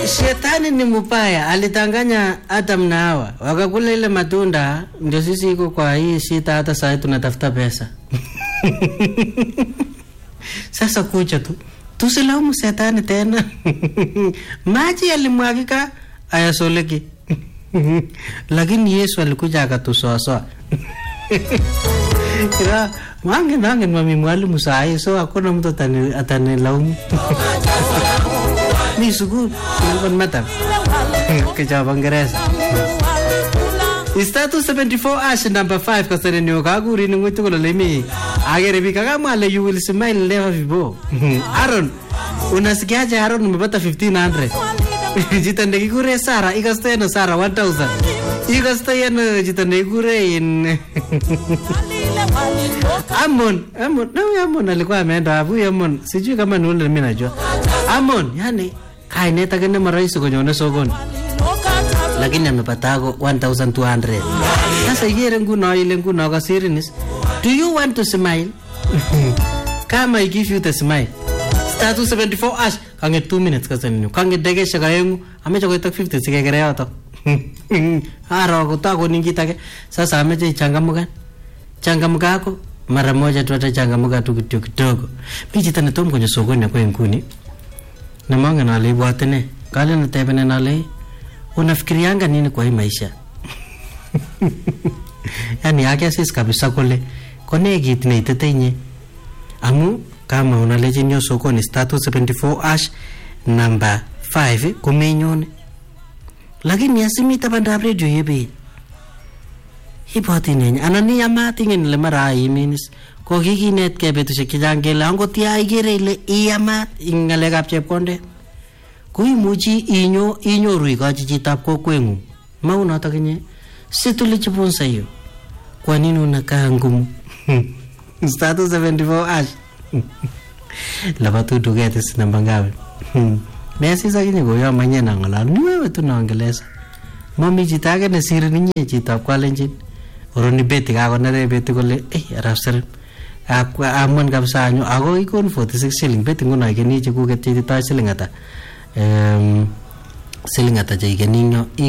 Shetani ni mbaya, alitanganya Adam na Hawa. Wakakula ile matunda, ndio sisi iko kwa hii shida hata sasa tunatafuta pesa. Sasa kucha tu. Tusilaumu Shetani tena. Maji yalimwagika ayasoleki. Lakini Yesu alikuja akatusoa. Kira nange mami mwalimu saa so hakuna mtu atanilaumu. Ni sugu nilikuwa mata. Kichwa Ingereza. Status 74 ash number 5 kasane ni okaguri ni ngwitu ko lemi. Agere bika kama le you will smile never vibo. Aaron unasikiaje Aaron umepata 1500. Jitande kikure Sara ikastena Sara 1000. Ikastena jitande kikure in Amon alikuwa ameenda abu Amon sijui kama ni ule mimi najua. Amon yani kaineta kene marahisi kunyona sokoni. Lakini amepata 1200. Sasa yeye nguno ile nguno ka serious. Do you want to smile? Kama I give you the smile. Status 74 ash kange 2 minutes kasani. Kange degesha kayengu amecha kuita 50 sikegere yoto. Haro kutako ningitake. Sasa amecha changamuka. Changamuka yako mara moja tu atachangamuka tu kidogo. Mimi tena tom kwenye sokoni kwa nguni. Na manga na alibwatene. Kale na tebene na le. Unafikirianga nini kwa hii maisha? Yani yake sisi kabisa kule kone kitu ni tetenye. Amu kama unaleje nyo sokoni status 74 ash number 5 kumenyone. Lakini yasimita banda radio yebe. Hipoti nenya anani amati ngin le marai minis ko kikinet ke betushek chechang angot ya igere ile iyamat ingalekab chepkonde kuimuchi inyoru ikochi chitab kokwengu maunoto kenye situlichipunsa hiyo kwa nini unakaa ngumu. Status 74 ash labatu tugetes namba ngapi Messi sasa kinyo goyo manyena ngala ni wewe tunaongeleza mami chitake ne siri ninye chitab kwalenjin oroni beti kako nere beti kole arafsar amon kabisa anyo ako ikon 46 shilling beti ngono ikeni chikuket chiti ta shilling ata shilling ata je ikeni nyo